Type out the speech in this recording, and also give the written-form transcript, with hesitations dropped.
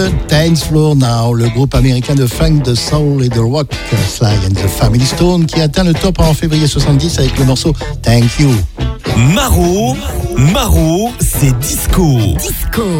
Dance Floor Now, le groupe américain de funk, de soul et de rock, Sly and the Family Stone, qui atteint le top en février 70 avec le morceau Thank You. Maro, c'est disco. Disco.